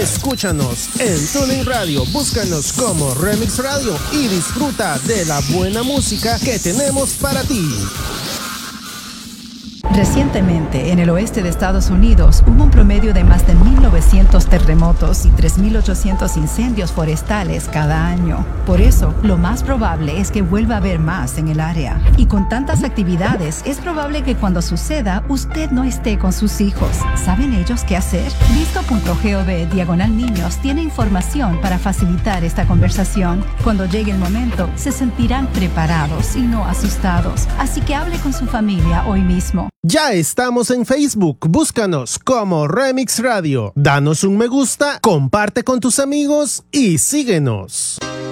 Escúchanos en TuneIn Radio, búscanos como Remix Radio y disfruta de la buena música que tenemos para ti. Recientemente, en el oeste de Estados Unidos, hubo un promedio de más de 1.900 terremotos y 3.800 incendios forestales cada año. Por eso, lo más probable es que vuelva a haber más en el área. Y con tantas actividades, es probable que cuando suceda, usted no esté con sus hijos. ¿Saben ellos qué hacer? Visto.gov/niños tiene información para facilitar esta conversación. Cuando llegue el momento, se sentirán preparados y no asustados. Así que hable con su familia hoy mismo. Ya estamos en Facebook, búscanos como Remix Radio. Danos un me gusta, comparte con tus amigos y síguenos.